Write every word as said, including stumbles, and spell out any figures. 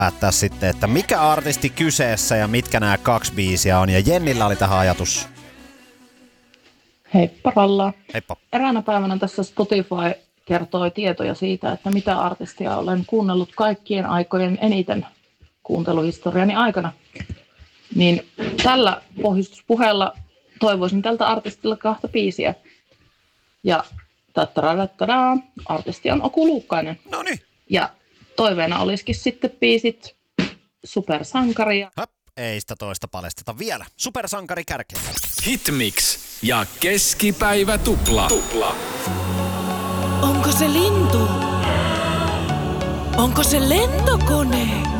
päättää sitten, että mikä artisti kyseessä ja mitkä nämä kaksi biisiä on. Ja Jennillä oli tähän ajatus. Heippa rallaa. Heippa. Eräänä päivänä tässä Spotify kertoi tietoja siitä, että mitä artistia olen kuunnellut kaikkien aikojen eniten kuunteluhistoriani aikana. Niin tällä pohjustuspuheella toivoisin tältä artistilla kahta biisiä. Ja tattaradattada, artisti on Oku Luukkainen. Noniin. Ja toiveena olisikin sitten biisit Supersankari. Höp, ei sitä toista paljasteta vielä. Supersankari kärkeen. Hitmix ja keskipäivä tupla. tupla. Onko se lintu? Onko se lentokone?